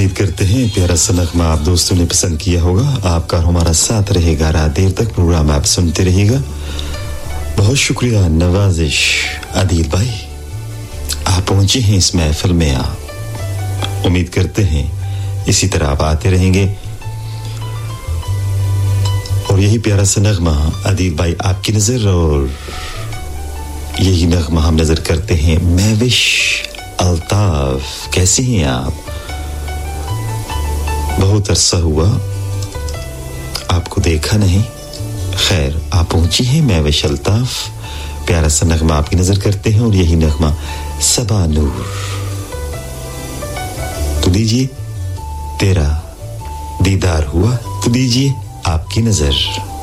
उम्मीद करते हैं प्यारा सा नगमा आप दोस्तों ने पसंद किया होगा। आपका हमारा साथ रहेगा, रात देर तक प्रोग्राम आप सुनते रहिएगा। बहुत शुक्रिया नवाजिश आदिल भाई, आप पहुंचे हैं इस महफिल में। आप उम्मीद करते हैं इसी तरह आप आते रहेंगे। और यही प्यारा सा नगमा आदिल भाई आपकी नजर, और यही नगमा हम नजर करते हैं महविश अल्ताफ। कैसे हैं आप? बहुत अरसा हुआ आपको देखा नहीं। खैर आप पहुंची हैं महविश अल्ताफ। प्यारा सा नगमा आपकी नजर करते हैं, और यही नगमा सबा नूर। तो दीजिए तेरा दीदार हुआ, तो दीजिए आपकी नजर।